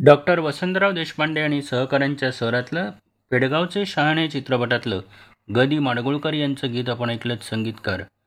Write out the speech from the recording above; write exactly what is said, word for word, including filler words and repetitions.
Doctor Vasantrao Deshpande आणि सहकाऱ्यांच्या स्वरातलं पेडगावचे शहाणे चित्रपटातलं ग दि माडगुळकर यांचं गीत आपण ऐकलं. संगीतकार